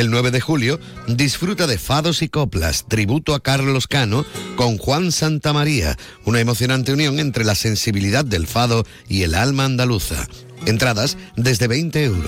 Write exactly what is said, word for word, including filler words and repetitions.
El nueve de julio disfruta de Fados y Coplas, tributo a Carlos Cano, con Juan Santamaría, una emocionante unión entre la sensibilidad del fado y el alma andaluza. Entradas desde veinte euros.